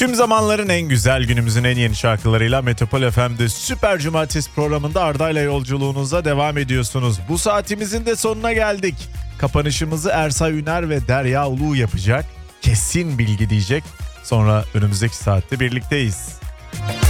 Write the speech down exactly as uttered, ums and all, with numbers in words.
Tüm zamanların en güzel, günümüzün en yeni şarkılarıyla Metropol F M'de Süper Cumartesi programında Arda'yla yolculuğunuza devam ediyorsunuz. Bu saatimizin de sonuna geldik. Kapanışımızı Ersay Üner ve Derya Ulu yapacak. Kesin bilgi diyecek. Sonra önümüzdeki saatte birlikteyiz.